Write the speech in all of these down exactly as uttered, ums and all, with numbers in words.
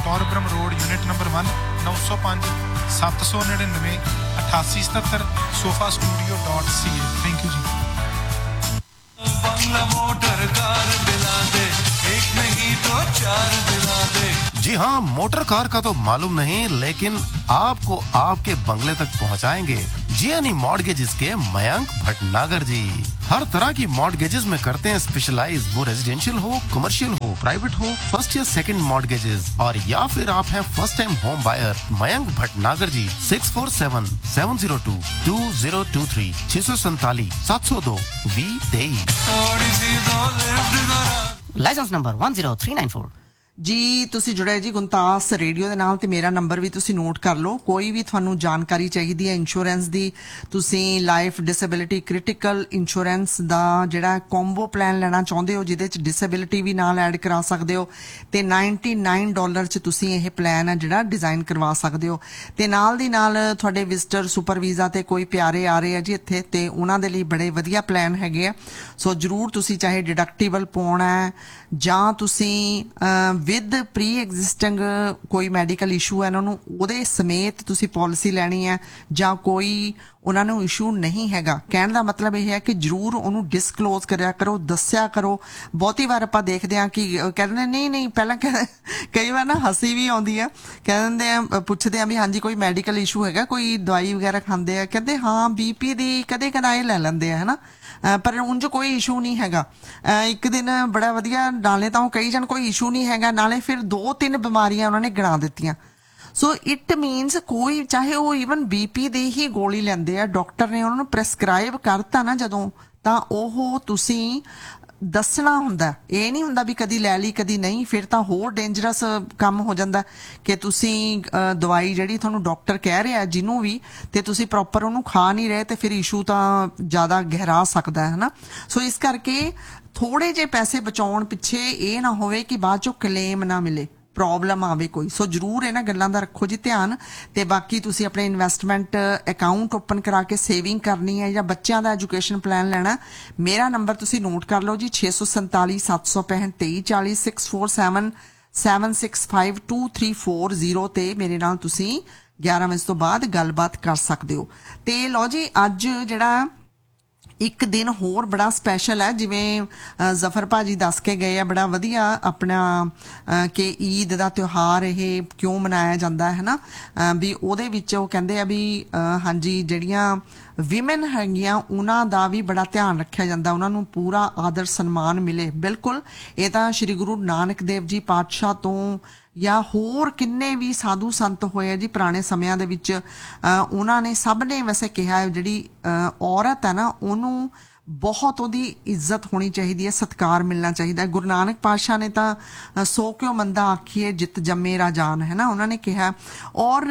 पौरब्रह्म road unit number one नौ सौ पाँच सत्त सौ नड़िनवे अठासी सतहत्तर sofa studio dot C A. Thank you ji. Bangla motor car दिला दे, एक नहीं तो चार दिला दे। जी हाँ, मोटर कार का तो मालूम नहीं, लेकिन आपको आपके बंगले तक पहुँचाएंगे जियानी मॉर्गेजेस के मयंक भटनागर जी। हर तरह की मॉर्गेजेस में करते हैं स्पेशलाइज, वो रेजिडेंशियल हो, कमर्शियल हो, प्राइवेट हो, फर्स्ट या सेकंड मॉर्गेजेस, और या फिर आप हैं first time home buyer. Mayank Bhatnagar ji six four seven seven zero to to zero to three छह सौ सैतालीस सात सौ दो वी तेईस। Licence number one zero three nine four। ਜੀ ਤੁਸੀਂ ਜੁੜੇ ਜੀ ਗੁੰਤਾਸ ਰੇਡੀਓ ਦੇ ਨਾਲ ਤੇ ਮੇਰਾ ਨੰਬਰ ਵੀ ਤੁਸੀਂ ਨੋਟ ਕਰ ਲਓ। ਕੋਈ ਵੀ ਤੁਹਾਨੂੰ ਜਾਣਕਾਰੀ ਚਾਹੀਦੀ ਹੈ ਇੰਸ਼ੋਰੈਂਸ ਦੀ, ਤੁਸੀਂ ਲਾਈਫ ਡਿਸੇਬਿਲਿਟੀ ਕ੍ਰਿਟੀਕਲ ਇੰਸ਼ੋਰੈਂਸ ਦਾ ਜਿਹੜਾ ਕੰਬੋ ਪਲਾਨ ਲੈਣਾ ਚਾਹੁੰਦੇ ਹੋ ਜਿਹਦੇ ਚ ਡਿਸੇਬਿਲਿਟੀ ਵੀ ਨਾਲ ਐਡ ਕਰਾ ਸਕਦੇ ਹੋ ਤੇ ਨਿਨਆਨਵੇਂ ਡਾਲਰ ਚ ਤੁਸੀਂ ਇਹ ਪਲਾਨ ਹੈ ਜਿਹੜਾ ਡਿਜ਼ਾਈਨ ਕਰਵਾ ਸਕਦੇ ਹੋ। ਤੇ ਨਾਲ ਦੀ ਨਾਲ ਤੁਹਾਡੇ ਵਿਜ਼ਟਰ ਸੁਪਰ ਵੀਜ਼ਾ ਤੇ ਕੋਈ ਪਿਆਰੇ ਆ ਰਹੇ ਆ ਜੀ ਇੱਥੇ ਤੇ ਉਹਨਾਂ ਦੇ ਲਈ ਬੜੇ ਵਧੀਆ ਪਲਾਨ ਹੈਗੇ ਆ। ਸੋ ਜਰੂਰ ਤੁਸੀਂ ਚਾਹੇ ਡਿਡਕਟੀਬਲ ਪਾਉਣਾ ਹੈ ਜਾਂ ਤੁਸੀਂ ਵਿਦ ਪ੍ਰੀ ਐਗਜ਼ਿਸਟਿੰਗ ਕੋਈ ਮੈਡੀਕਲ ਇਸ਼ੂ ਹੈ ਉਹਨਾਂ ਨੂੰ ਉਹਦੇ ਸਮੇਤ ਤੁਸੀਂ ਪਾਲਿਸੀ ਲੈਣੀ ਹੈ ਜਾਂ ਕੋਈ ਉਹਨਾਂ ਨੂੰ ਇਸ਼ੂ ਨਹੀਂ ਹੈਗਾ, ਕਹਿਣ ਦਾ ਮਤਲਬ ਇਹ ਹੈ ਕਿ ਜ਼ਰੂਰ ਉਹਨੂੰ ਡਿਸਕਲੋਜ਼ ਕਰਿਆ ਕਰੋ, ਦੱਸਿਆ ਕਰੋ। ਬਹੁਤੀ ਵਾਰ ਆਪਾਂ ਦੇਖਦੇ ਹਾਂ ਕਿ ਕਹਿੰਦੇ ਨਹੀਂ ਨਹੀਂ ਪਹਿਲਾਂ ਕਈ ਵਾਰ ਨਾ ਹੱਸੀ ਵੀ ਆਉਂਦੀ ਆ, ਕਹਿ ਦਿੰਦੇ ਆ, ਪੁੱਛਦੇ ਆ ਵੀ ਹਾਂਜੀ ਕੋਈ ਮੈਡੀਕਲ ਇਸ਼ੂ ਹੈਗਾ, ਕੋਈ ਦਵਾਈ ਵਗੈਰਾ ਖਾਂਦੇ ਆ, ਕਹਿੰਦੇ ਹਾਂ ਬੀਪੀ ਦੀ ਕਦੇ ਕਦਾਏ ਲੈ ਲੈਂਦੇ ਆ ਹਨਾ, ਪਰ ਉਂਝ ਕੋਈ ਇਸ਼ੂ ਨਹੀਂ ਹੈਗਾ। ਇੱਕ ਦਿਨ ਬੜਾ ਵਧੀਆ, ਨਾਲੇ ਤਾਂ ਉਹ ਕਹੀ ਜਾਣ ਕੋਈ ਇਸ਼ੂ ਨਹੀਂ ਹੈਗਾ, ਨਾਲੇ ਫਿਰ ਦੋ ਤਿੰਨ ਬਿਮਾਰੀਆਂ ਉਹਨਾਂ ਨੇ ਗਿਣਾ ਦਿੱਤੀਆਂ। ਸੋ ਇਟ ਮੀਨਸ ਕੋਈ ਚਾਹੇ ਉਹ ਈਵਨ ਬੀਪੀ ਦੀ ਹੀ ਗੋਲੀ ਲੈਂਦੇ ਆ, ਡਾਕਟਰ ਨੇ ਉਹਨਾਂ ਨੂੰ ਪ੍ਰੈਸਕ੍ਰਾਈਬ ਕਰਤਾ ਨਾ ਜਦੋਂ, ਤਾਂ ਉਹ ਤੁਸੀਂ ਦੱਸਣਾ ਹੁੰਦਾ। ਇਹ ਨਹੀਂ ਹੁੰਦਾ ਵੀ ਕਦੀ ਲੈ ਲਈ ਕਦੀ ਨਹੀਂ, ਫਿਰ ਤਾਂ ਹੋਰ ਡੇਂਜਰਸ ਕੰਮ ਹੋ ਜਾਂਦਾ ਕਿ ਤੁਸੀਂ ਦਵਾਈ ਜਿਹੜੀ ਤੁਹਾਨੂੰ ਡਾਕਟਰ ਕਹਿ ਰਿਹਾ ਜਿਹਨੂੰ ਵੀ, ਤੇ ਤੁਸੀਂ ਪ੍ਰੋਪਰ ਉਹਨੂੰ ਖਾ ਨਹੀਂ ਰਹੇ ਤੇ ਫਿਰ ਇਸ਼ੂ ਤਾਂ ਜ਼ਿਆਦਾ ਗਹਿਰਾ ਸਕਦਾ ਹੈ ਨਾ। ਸੋ ਇਸ ਕਰਕੇ ਥੋੜੇ ਜਿਹੇ ਪੈਸੇ ਬਚਾਉਣ ਪਿੱਛੇ ਇਹ ਨਾ ਹੋਵੇ ਕਿ ਬਾਅਦ ਚੋਂ ਕਲੇਮ ਨਾ ਮਿਲੇ, ਪ੍ਰੋਬਲਮ ਆਵੇ ਕੋਈ। ਸੋ ਜ਼ਰੂਰ ਇਹਨਾਂ ਗੱਲਾਂ ਦਾ ਰੱਖੋ ਜੀ ਧਿਆਨ। ਤੇ ਬਾਕੀ ਤੁਸੀਂ ਆਪਣੇ ਇਨਵੈਸਟਮੈਂਟ ਅਕਾਊਂਟ ਓਪਨ ਕਰਾ ਕੇ ਸੇਵਿੰਗ ਕਰਨੀ ਹੈ ਜਾਂ ਬੱਚਿਆਂ ਦਾ ਐਜੂਕੇਸ਼ਨ ਪਲਾਨ ਲੈਣਾ, ਮੇਰਾ ਨੰਬਰ ਤੁਸੀਂ ਨੋਟ ਕਰ ਲਓ ਜੀ ਛੇ ਸੌ ਸੰਤਾਲੀ ਸੱਤ ਸੌ ਪੈਂਹਠ ਤੇਈ ਚਾਲੀ six four seven seven six five two three four zero ਤੇ ਮੇਰੇ ਨਾਲ ਤੁਸੀਂ ਗਿਆਰਾਂ ਵਜੇ ਤੋਂ ਬਾਅਦ ਗੱਲਬਾਤ ਕਰ ਸਕਦੇ ਹੋ। ਤੇ ਲਓ ਜੀ ਅੱਜ ਜਿਹੜਾ ਇੱਕ ਦਿਨ ਹੋਰ ਬੜਾ ਸਪੈਸ਼ਲ ਹੈ, ਜਿਵੇਂ ਜ਼ਫਰ ਭਾਜੀ ਦੱਸ ਕੇ ਗਏ ਆ ਬੜਾ ਵਧੀਆ ਆਪਣਾ ਕਿ ਈਦ ਦਾ ਤਿਉਹਾਰ ਇਹ ਕਿਉਂ ਮਨਾਇਆ ਜਾਂਦਾ ਹੈ ਨਾ, ਵੀ ਉਹਦੇ ਵਿੱਚ ਉਹ ਕਹਿੰਦੇ ਆ ਵੀ ਹਾਂਜੀ ਜਿਹੜੀਆਂ ਵਿਮਨ ਹੈਗੀਆਂ ਉਹਨਾਂ ਦਾ ਵੀ ਬੜਾ ਧਿਆਨ ਰੱਖਿਆ ਜਾਂਦਾ, ਉਹਨਾਂ ਨੂੰ ਪੂਰਾ ਆਦਰ ਸਨਮਾਨ ਮਿਲੇ। ਬਿਲਕੁਲ, ਇਹ ਤਾਂ ਸ਼੍ਰੀ ਗੁਰੂ ਨਾਨਕ ਦੇਵ ਜੀ ਪਾਤਸ਼ਾਹ ਤੋਂ ਜਾਂ ਹੋਰ ਕਿੰਨੇ ਵੀ ਸਾਧੂ ਸੰਤ ਹੋਏ ਆ ਜੀ ਪੁਰਾਣੇ ਸਮਿਆਂ ਦੇ ਵਿੱਚ, ਉਹਨਾਂ ਨੇ ਸਭ ਨੇ ਵੈਸੇ ਕਿਹਾ ਜਿਹੜੀ ਔਰਤ ਹੈ ਨਾ ਉਹਨੂੰ ਬਹੁਤ ਉਹਦੀ ਇੱਜ਼ਤ ਹੋਣੀ ਚਾਹੀਦੀ ਹੈ, ਸਤਿਕਾਰ ਮਿਲਣਾ ਚਾਹੀਦਾ ਹੈ। ਗੁਰੂ ਨਾਨਕ ਪਾਤਸ਼ਾਹ ਨੇ ਤਾਂ ਸੋ ਕਿਉਂ ਮੰਦਾ ਆਖੀਏ ਜਿੱਤ ਜੰਮੇ ਰਾਜਾਨ ਹੈ ਨਾ, ਉਹਨਾਂ ਨੇ ਕਿਹਾ। ਔਰ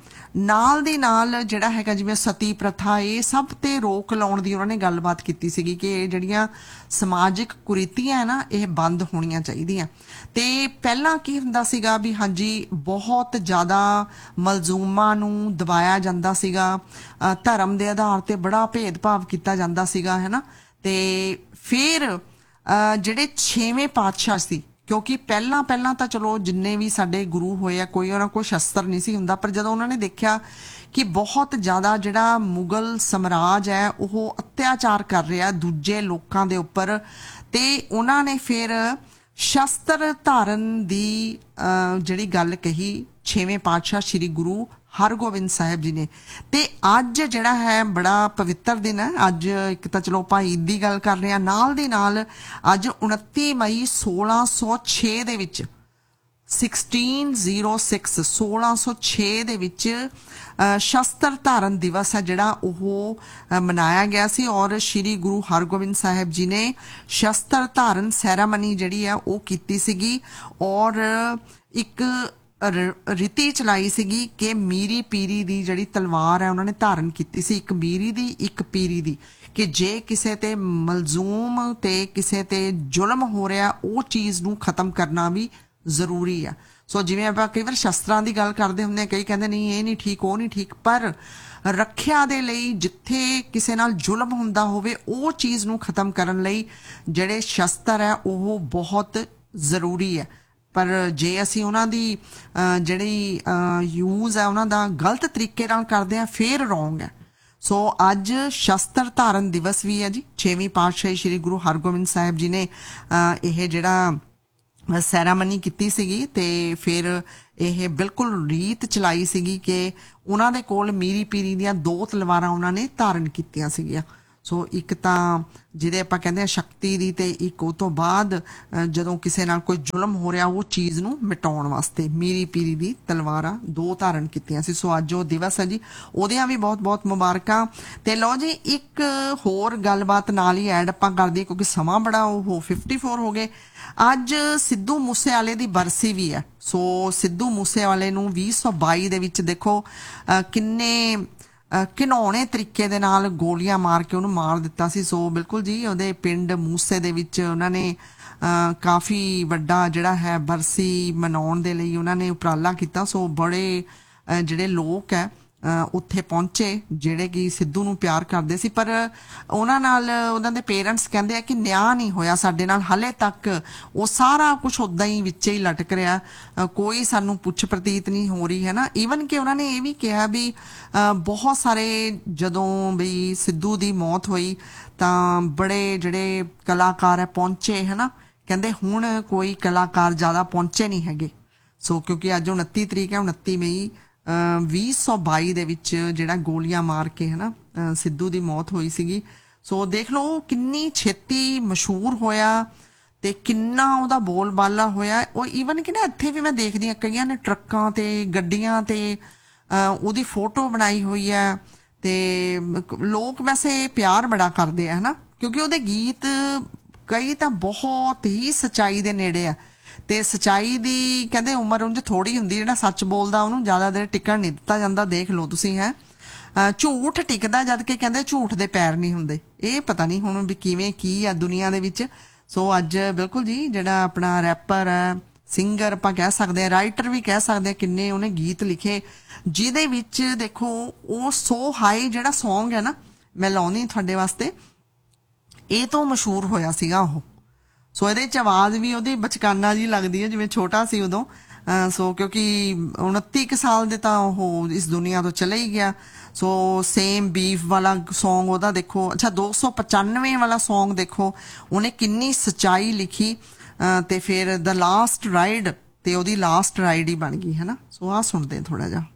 ਨਾਲ ਦੀ ਨਾਲ ਜਿਹੜਾ ਹੈਗਾ ਜਿਵੇਂ ਸਤੀ ਪ੍ਰਥਾ, ਇਹ ਸਭ ਤੇ ਰੋਕ ਲਾਉਣ ਦੀ ਉਹਨਾਂ ਨੇ ਗੱਲਬਾਤ ਕੀਤੀ ਸੀਗੀ ਕਿ ਇਹ ਜਿਹੜੀਆਂ ਸਮਾਜਿਕ ਕੁਰੀਤੀਆਂ ਹੈ ਨਾ ਇਹ ਬੰਦ ਹੋਣੀਆਂ ਚਾਹੀਦੀਆਂ। ਤੇ ਪਹਿਲਾਂ ਕੀ ਹੁੰਦਾ ਸੀਗਾ ਵੀ ਹਾਂਜੀ ਬਹੁਤ ਜ਼ਿਆਦਾ ਮਲਜ਼ੂਮਾਂ ਨੂੰ ਦਬਾਇਆ ਜਾਂਦਾ ਸੀਗਾ, ਧਰਮ ਦੇ ਆਧਾਰ ਤੇ ਬੜਾ ਭੇਦਭਾਵ ਕੀਤਾ ਜਾਂਦਾ ਸੀਗਾ ਹੈ ਨਾ। ਤੇ ਫਿਰ ਜਿਹੜੇ ਛੇਵੇਂ ਪਾਤਸ਼ਾਹ ਸੀ, ਕਿਉਂਕਿ ਪਹਿਲਾਂ ਪਹਿਲਾਂ ਤਾਂ ਚਲੋ ਜਿੰਨੇ ਵੀ ਸਾਡੇ ਗੁਰੂ ਹੋਏ ਆ ਕੋਈ ਉਹਨਾਂ ਕੋਲ ਸ਼ਸਤਰ ਨਹੀਂ ਸੀ ਹੁੰਦਾ, ਪਰ ਜਦੋਂ ਉਹਨਾਂ ਨੇ ਦੇਖਿਆ ਕਿ ਬਹੁਤ ਜ਼ਿਆਦਾ ਜਿਹੜਾ ਮੁਗਲ ਸਮਰਾਜ ਹੈ ਉਹ ਅਤਿਆਚਾਰ ਕਰ ਰਿਹਾ ਦੂਜੇ ਲੋਕਾਂ ਦੇ ਉੱਪਰ, ਤੇ ਉਹਨਾਂ ਨੇ ਫਿਰ ਸ਼ਸਤਰ ਧਾਰਨ ਦੀ ਜਿਹੜੀ ਗੱਲ ਕਹੀ ਛੇਵੇਂ ਪਾਤਸ਼ਾਹ ਸ਼੍ਰੀ ਗੁਰੂ ਹਰਗੋਬਿੰਦ ਸਾਹਿਬ ਜੀ ਨੇ। ਤੇ ਅੱਜ ਜਿਹੜਾ ਹੈ ਬੜਾ ਪਵਿੱਤਰ ਦਿਨ ਹੈ। ਅੱਜ ਇੱਕ ਤਾਂ ਚਲੋ ਆਪਾਂ ਈਦ ਦੀ ਗੱਲ ਕਰ ਰਹੇ ਹਾਂ, ਨਾਲ ਦੀ ਨਾਲ ਅੱਜ ਉਨੱਤੀ ਮਈ ਸੋਲਾਂ ਸੌ ਛੇ ਦੇ ਵਿੱਚ ਸਿਕਸਟੀਨ ਜ਼ੀਰੋ ਸਿਕਸ ਸੋਲਾਂ ਸੌ ਛੇ ਦੇ ਵਿੱਚ ਸ਼ਸਤਰ ਧਾਰਨ ਦਿਵਸ ਹੈ ਜਿਹੜਾ ਉਹ ਮਨਾਇਆ ਗਿਆ ਸੀ। ਔਰ ਸ਼੍ਰੀ ਗੁਰੂ ਹਰਗੋਬਿੰਦ ਸਾਹਿਬ ਜੀ ਨੇ ਸ਼ਸਤਰ ਧਾਰਨ ਸੈਰਾਮਨੀ ਜਿਹੜੀ ਹੈ ਉਹ ਕੀਤੀ ਸੀਗੀ, ਔਰ ਇੱਕ ਰੀਤੀ ਚਲਾਈ ਸੀਗੀ ਕਿ ਮੀਰੀ ਪੀਰੀ ਦੀ ਜਿਹੜੀ ਤਲਵਾਰ ਹੈ ਉਹਨਾਂ ਨੇ ਧਾਰਨ ਕੀਤੀ ਸੀ, ਇੱਕ ਮੀਰੀ ਦੀ ਇੱਕ ਪੀਰੀ ਦੀ, ਕਿ ਜੇ ਕਿਸੇ ਤੇ ਮਲਜ਼ੂਮ ਤੇ ਕਿਸੇ ਤੇ ਜ਼ੁਲਮ ਹੋ ਰਿਹਾ ਉਹ ਚੀਜ਼ ਨੂੰ ਖਤਮ ਕਰਨਾ ਵੀ ਜ਼ਰੂਰੀ ਆ। ਸੋ ਜਿਵੇਂ ਆਪਾਂ ਕਈ ਵਾਰ ਸ਼ਸਤਰਾਂ ਦੀ ਗੱਲ ਕਰਦੇ ਹੁੰਦੇ ਹਾਂ, ਕਈ ਕਹਿੰਦੇ ਨਹੀਂ ਇਹ ਨਹੀਂ ਠੀਕ ਉਹ ਨਹੀਂ ਠੀਕ, ਪਰ ਰੱਖਿਆ ਦੇ ਲਈ ਜਿੱਥੇ ਕਿਸੇ ਨਾਲ ਜ਼ੁਲਮ ਹੁੰਦਾ ਹੋਵੇ ਉਹ ਚੀਜ਼ ਨੂੰ ਖਤਮ ਕਰਨ ਲਈ ਜਿਹੜੇ ਸ਼ਸਤਰ ਹੈ ਉਹ ਬਹੁਤ ਜ਼ਰੂਰੀ ਹੈ। ਪਰ ਜੇ ਅਸੀਂ ਉਹਨਾਂ ਦੀ ਅਹ, ਜਿਹੜੀ ਯੂਜ਼ ਹੈ ਉਹਨਾਂ ਦਾ ਗਲਤ ਤਰੀਕੇ ਨਾਲ ਕਰਦੇ ਆ ਫਿਰ ਰੋਂਗ ਹੈ। ਸੋ ਅੱਜ ਸ਼ਸਤਰ ਧਾਰਨ ਦਿਵਸ ਵੀ ਹੈ ਜੀ। ਛੇਵੀਂ ਪਾਤਸ਼ਾਹੀ ਸ਼੍ਰੀ ਗੁਰੂ ਹਰਗੋਬਿੰਦ ਸਾਹਿਬ ਜੀ ਨੇ ਅਹ, ਇਹ ਜਿਹੜਾ ਸੈਰਾਮਨੀ ਕੀਤੀ ਸੀਗੀ ਤੇ ਫਿਰ ਇਹ ਬਿਲਕੁਲ ਰੀਤ ਚਲਾਈ ਸੀਗੀ ਕਿ ਉਹਨਾਂ ਦੇ ਕੋਲ ਮੀਰੀ ਪੀਰੀ ਦੀਆਂ ਦੋ ਤਲਵਾਰਾਂ ਉਹਨਾਂ ਨੇ ਧਾਰਨ ਕੀਤੀਆਂ ਸੀਗੀਆਂ। ਸੋ ਇੱਕ ਤਾਂ ਜਿਹਦੇ ਆਪਾਂ ਕਹਿੰਦੇ ਆ ਸ਼ਕਤੀ ਦੀ, ਤੇ ਇੱਕ ਉਹ ਤੋਂ ਬਾਅਦ ਜਦੋਂ ਕਿਸੇ ਨਾਲ ਕੋਈ ਜ਼ੁਲਮ ਹੋ ਰਿਹਾ ਉਹ ਚੀਜ਼ ਨੂੰ ਮਿਟਾਉਣ ਵਾਸਤੇ ਮੀਰੀ ਪੀਰੀ ਦੀ ਤਲਵਾਰਾਂ ਦੋ ਧਾਰਨ ਕੀਤੀਆਂ ਸੀ। ਸੋ ਅੱਜ ਉਹ ਦਿਵਸ ਹੈ ਜੀ, ਉਹਦੀਆਂ ਵੀ ਬਹੁਤ ਬਹੁਤ ਮੁਬਾਰਕਾਂ। ਤੇ ਲਓ ਜੀ ਇੱਕ ਹੋਰ ਗੱਲਬਾਤ ਨਾਲ ਹੀ ਐਡ ਆਪਾਂ ਕਰਦੇ ਕਿਉਂਕਿ ਸਮਾਂ ਬੜਾ ਉਹ ਚੌਵਨ ਹੋ ਗਏ। ਅੱਜ ਸਿੱਧੂ ਮੂਸੇਵਾਲੇ ਦੀ ਬਰਸੀ ਵੀ ਹੈ। ਸੋ ਸਿੱਧੂ ਮੂਸੇਵਾਲੇ ਨੂੰ ਵੀਹ ਸੌ ਬਾਈ ਦੇ ਵਿੱਚ ਦੇਖੋ ਕਿੰਨੇ ਘਿਨਾਉਣੇ ਤਰੀਕੇ ਦੇ ਨਾਲ ਗੋਲੀਆਂ ਮਾਰ ਕੇ ਉਹਨੂੰ ਮਾਰ ਦਿੱਤਾ ਸੀ। ਸੋ ਬਿਲਕੁਲ ਜੀ ਉਹਦੇ ਪਿੰਡ ਮੂਸੇ ਦੇ ਵਿੱਚ ਉਹਨਾਂ ਨੇ ਕਾਫੀ ਵੱਡਾ ਜਿਹੜਾ ਹੈ ਬਰਸੀ ਮਨਾਉਣ ਦੇ ਲਈ ਉਹਨਾਂ ਨੇ ਉਪਰਾਲਾ ਕੀਤਾ। ਸੋ ਬੜੇ ਜਿਹੜੇ ਲੋਕ ਹੈ ਉੱਥੇ ਪਹੁੰਚੇ ਜਿਹੜੇ ਕਿ ਸਿੱਧੂ ਨੂੰ ਪਿਆਰ ਕਰਦੇ ਸੀ, ਪਰ ਉਹਨਾਂ ਨਾਲ ਉਹਨਾਂ ਦੇ ਪੇਰੈਂਟਸ ਕਹਿੰਦੇ ਆ ਕਿ ਨਿਆਂ ਨਹੀਂ ਹੋਇਆ ਸਾਡੇ ਨਾਲ, ਹਾਲੇ ਤੱਕ ਉਹ ਸਾਰਾ ਕੁਝ ਉਦਾਂ ਹੀ ਵਿੱਚੇ ਹੀ ਲਟਕ ਰਿਹਾ, ਕੋਈ ਸਾਨੂੰ ਪੁੱਛ ਪ੍ਰਤੀਤ ਨਹੀਂ ਹੋ ਰਹੀ ਹੈ ਨਾ। ਈਵਨ ਕਿ ਉਹਨਾਂ ਨੇ ਇਹ ਵੀ ਕਿਹਾ ਵੀ ਬਹੁਤ ਸਾਰੇ ਜਦੋਂ ਵੀ ਸਿੱਧੂ ਦੀ ਮੌਤ ਹੋਈ ਤਾਂ ਬੜੇ ਜਿਹੜੇ ਕਲਾਕਾਰ ਹੈ ਪਹੁੰਚੇ ਹੈ ਨਾ, ਕਹਿੰਦੇ ਹੁਣ ਕੋਈ ਕਲਾਕਾਰ ਜ਼ਿਆਦਾ ਪਹੁੰਚੇ ਨਹੀਂ ਹੈਗੇ। ਸੋ ਕਿਉਂਕਿ ਅੱਜ ਉਨੱਤੀ ਤਰੀਕ ਹੈ, ਉਨੱਤੀ ਮਈ ਵੀਹ ਸੌ ਬਾਈ ਦੇ ਵਿੱਚ ਜਿਹੜਾ ਗੋਲੀਆਂ ਮਾਰ ਕੇ ਹੈ ਨਾ ਸਿੱਧੂ ਦੀ ਮੌਤ ਹੋਈ ਸੀਗੀ। ਸੋ ਦੇਖ ਲਓ ਕਿੰਨੀ ਛੇਤੀ ਮਸ਼ਹੂਰ ਹੋਇਆ ਤੇ ਕਿੰਨਾ ਉਹਦਾ ਬੋਲਬਾਲਾ ਹੋਇਆ। ਉਹ ਈਵਨ ਕਿ ਨਾ ਇੱਥੇ ਵੀ ਮੈਂ ਦੇਖਦੀ ਹਾਂ ਕਈਆਂ ਨੇ ਟਰੱਕਾਂ ਤੇ ਗੱਡੀਆਂ ਤੇ ਉਹਦੀ ਫੋਟੋ ਬਣਾਈ ਹੋਈ ਹੈ ਤੇ ਲੋਕ ਵੈਸੇ ਪਿਆਰ ਬੜਾ ਕਰਦੇ ਆ ਹੈ ਨਾ, ਕਿਉਂਕਿ ਉਹਦੇ ਗੀਤ ਕਈ ਤਾਂ ਬਹੁਤ ਹੀ ਸੱਚਾਈ ਦੇ ਨੇੜੇ ਆ ਤੇ ਸੱਚਾਈ ਦੀ ਕਹਿੰਦੇ ਉਮਰ ਉਂਝ ਥੋੜੀ ਹੁੰਦੀ, ਜਿਹੜਾ ਸੱਚ ਬੋਲਦਾ ਉਹਨੂੰ ਜ਼ਿਆਦਾ ਦੇਰ ਟਿਕਣ ਨਹੀਂ ਦਿੱਤਾ ਜਾਂਦਾ। ਦੇਖ ਲਓ ਤੁਸੀਂ ਹੈ ਝੂਠ ਟਿਕਦਾ ਜਦ ਕਿ ਕਹਿੰਦੇ ਝੂਠ ਦੇ ਪੈਰ ਨਹੀਂ ਹੁੰਦੇ। ਇਹ ਪਤਾ ਨਹੀਂ ਹੁਣ ਵੀ ਕਿਵੇਂ ਕੀ ਆ ਦੁਨੀਆ ਦੇ ਵਿੱਚ। ਸੋ ਅੱਜ ਬਿਲਕੁਲ ਜੀ ਜਿਹੜਾ ਆਪਣਾ ਰੈਪਰ ਹੈ, ਸਿੰਗਰ ਆਪਾਂ ਕਹਿ ਸਕਦੇ ਹਾਂ, ਰਾਈਟਰ ਵੀ ਕਹਿ ਸਕਦੇ ਹਾਂ, ਕਿੰਨੇ ਉਹਨੇ ਗੀਤ ਲਿਖੇ ਜਿਹਦੇ ਵਿੱਚ ਦੇਖੋ ਉਹ ਸੋ ਹਾਈ ਜਿਹੜਾ ਸੌਂਗ ਹੈ ਨਾ ਮੈਂ ਲਾਉਣੀ ਤੁਹਾਡੇ ਵਾਸਤੇ, ਇਹ ਤੋਂ ਮਸ਼ਹੂਰ ਹੋਇਆ ਸੀਗਾ ਉਹ। ਸੋ ਇਹਦੇ ਚ ਆਵਾਜ਼ ਵੀ ਉਹਦੀ ਬਚਕਾਨਾ ਜੀ ਲੱਗਦੀ ਹੈ ਜਿਵੇਂ ਛੋਟਾ ਸੀ ਉਦੋਂ। ਸੋ ਕਿਉਂਕਿ ਉਨੱਤੀ ਕੁ ਸਾਲ ਦੇ ਤਾਂ ਉਹ ਇਸ ਦੁਨੀਆ ਤੋਂ ਚਲੇ ਹੀ ਗਿਆ। ਸੋ ਸੇਮ ਬੀਫ ਵਾਲਾ ਸੌਂਗ ਉਹਦਾ ਦੇਖੋ, ਅੱਛਾ ਦੋ ਸੌ ਪਚਾਨਵੇਂ ਵਾਲਾ ਸੌਂਗ ਦੇਖੋ ਉਹਨੇ ਕਿੰਨੀ ਸੱਚਾਈ ਲਿਖੀ ਤੇ ਫਿਰ ਦ ਲਾਸਟ ਰਾਈਡ ਤੇ ਉਹਦੀ ਲਾਸਟ ਰਾਈਡ ਹੀ ਬਣ ਗਈ ਹੈ ਨਾ। ਸੋ ਆਹ ਸੁਣਦੇ ਥੋੜਾ ਜਿਹਾ।